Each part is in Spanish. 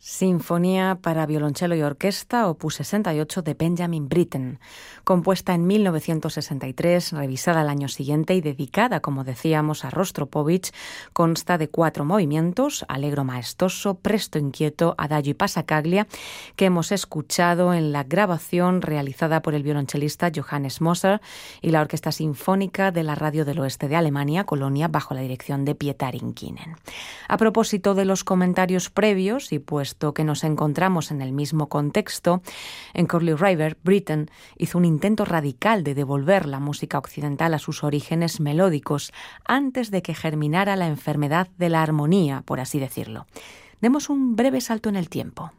Sinfonía para violonchelo y orquesta, opus 68 de Benjamin Britten, compuesta en 1963, revisada al año siguiente y dedicada, como decíamos, a Rostropovich, consta de 4 movimientos, allegro maestoso, presto inquieto, adagio y passacaglia, que hemos escuchado en la grabación realizada por el violonchelista Johannes Moser y la Orquesta Sinfónica de la Radio del Oeste de Alemania, Colonia, bajo la dirección de Pieter Inkinen. A propósito de los comentarios previos, y puesto que nos encontramos en el mismo contexto, en Curly River, Britten hizo un intento radical de devolver la música occidental a sus orígenes melódicos antes de que germinara la enfermedad de la armonía, por así decirlo. Demos un breve salto en el tiempo.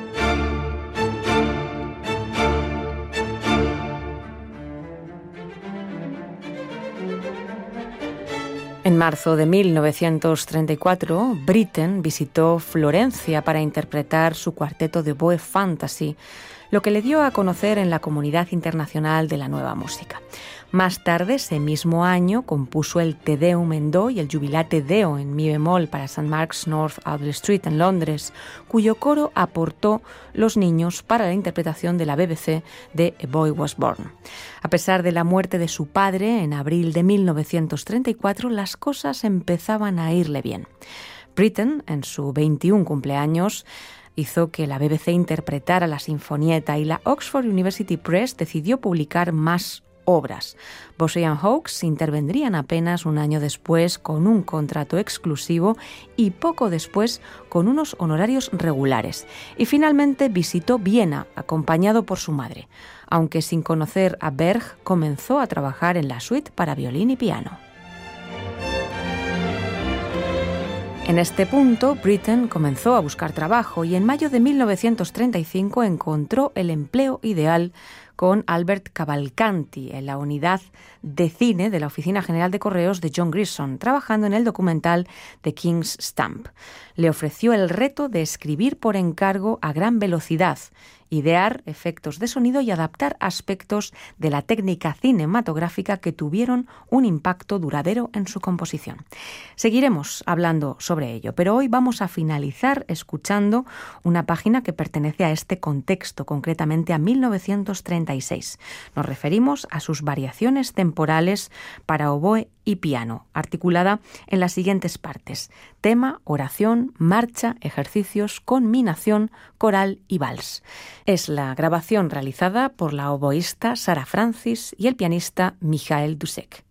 En marzo de 1934, Britten visitó Florencia para interpretar su cuarteto de Oboe Fantasy, lo que le dio a conocer en la comunidad internacional de la nueva música. Más tarde, ese mismo año, compuso el Te Deum en Do y el Jubilate Deo en mi bemol para St. Mark's North Audley Street en Londres, cuyo coro aportó Los niños para la interpretación de la BBC de A Boy Was Born. A pesar de la muerte de su padre en abril de 1934, las cosas empezaban a irle bien. Britten, en su 21 cumpleaños, hizo que la BBC interpretara la sinfonieta y la Oxford University Press decidió publicar más obras. Bossé y Hawkes intervendrían apenas un año después con un contrato exclusivo y poco después con unos honorarios regulares. Y finalmente visitó Viena, acompañado por su madre. Aunque sin conocer a Berg, comenzó a trabajar en la suite para violín y piano. En este punto, Britten comenzó a buscar trabajo y en mayo de 1935 encontró el empleo ideal con Albert Cavalcanti en la unidad de cine de la Oficina General de Correos de John Grierson, trabajando en el documental The King's Stamp. Le ofreció el reto de escribir por encargo a gran velocidad, idear efectos de sonido y adaptar aspectos de la técnica cinematográfica que tuvieron un impacto duradero en su composición. Seguiremos hablando sobre ello, pero hoy vamos a finalizar escuchando una página que pertenece a este contexto, concretamente a 1936. Nos referimos a sus variaciones temporales para oboe y piano, articulada en las siguientes partes: tema, oración, marcha, ejercicios, conminación, coral y vals. Es la grabación realizada por la oboísta Sarah Francis y el pianista Michael Dusek.